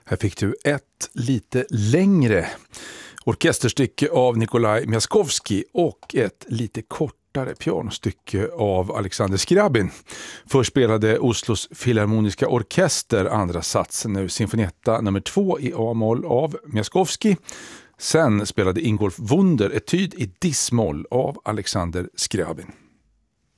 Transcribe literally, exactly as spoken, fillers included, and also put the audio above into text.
Här fick du ett lite längre orkesterstycke av Nikolaj Miaskovsky och ett lite kortare pianostycke av Alexander Scriabin. Först spelade Oslos Filharmoniska Orkester andra satsen ur Sinfonietta nummer två i A-moll av Miaskovsky. Sen spelade Ingolf Wunder etyd i dis-moll av Alexander Scriabin.